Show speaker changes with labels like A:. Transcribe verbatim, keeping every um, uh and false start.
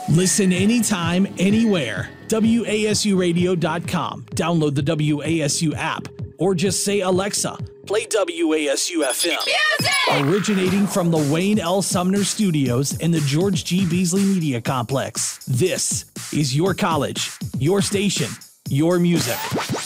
A: Listen anytime, anywhere. W A S U radio dot com. Download the W A S U app or just say, Alexa, play W A S U F M. Music! Originating from the Wayne L. Sumner Studios in the George G. Beasley Media Complex. This is your college, your station, your music.